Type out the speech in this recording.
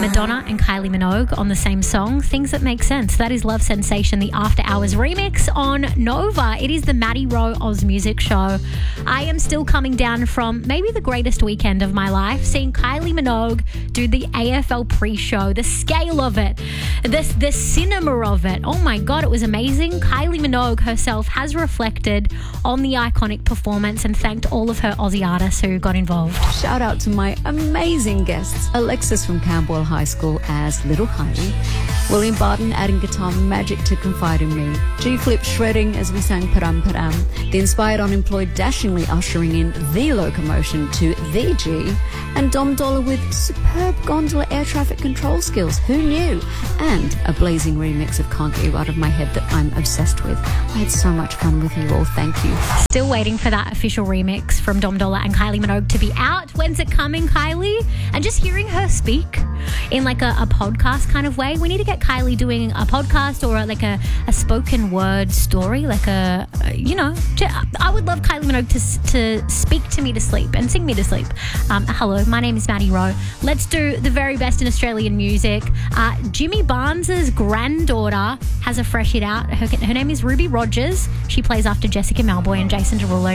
Madonna and Kylie Minogue on the same song. Things that make sense. That is Love Sensation, the After Hours remix on Nova. It is the Maddie Rowe Oz Music Show. I am still coming down from maybe the greatest weekend of my life, seeing Kylie Minogue do the AFL pre-show, the scale of it, the cinema of it. Oh my God, it was amazing. Kylie Minogue herself has reflected on the iconic performance and thanked all of her Aussie artists who got involved. Shout out to my amazing guests, Alexis from Camberwell High School as Little Kylie, William Barton adding guitar magic to Confide in Me, G-Flip shredding as we sang Param Param, the inspired unemployed dashingly ushering in the locomotion to the G, and Dom Dollar with superb gondola air traffic control skills, who knew, and a blazing remix of Can't Get You Out of My Head that I'm obsessed with. I had so much fun with you all, thank you. Still waiting for that official remix from Dom Dollar and Kylie Minogue to be out. When's it coming, Kylie? And just hearing her speak in like a podcast kind of way. We need to get Kylie doing a podcast or like a spoken word story, like I would love Kylie Minogue to speak to me to sleep and sing me to sleep. Hello, my name is Maddie Rowe. Let's do the very best in Australian music. Jimmy Barnes's granddaughter has a fresh hit out. Her name is Ruby Rogers. She plays after Jessica Malboy and Jason Derulo.